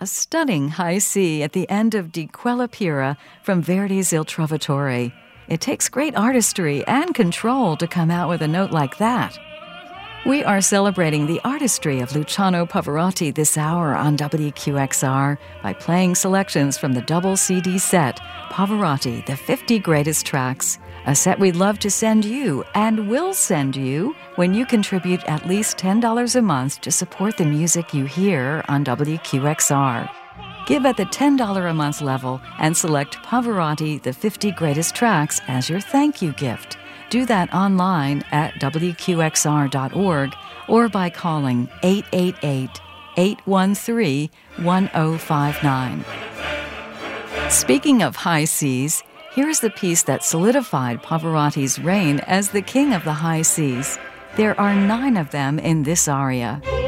a stunning high C at the end of Di Quella Pira from Verdi's Il Trovatore. It takes great artistry and control to come out with a note like that. We are celebrating the artistry of Luciano Pavarotti this hour on WQXR by playing selections from the double CD set, Pavarotti, the 50 Greatest Tracks, a set we'd love to send you and will send you when you contribute at least $10 a month to support the music you hear on WQXR. Give at the $10 a month level and select Pavarotti, the 50 Greatest Tracks as your thank you gift. Do that online at WQXR.org or by calling 888-813-1059. Speaking of high Cs, here's the piece that solidified Pavarotti's reign as the king of the high Cs. There are 9 of them in this aria.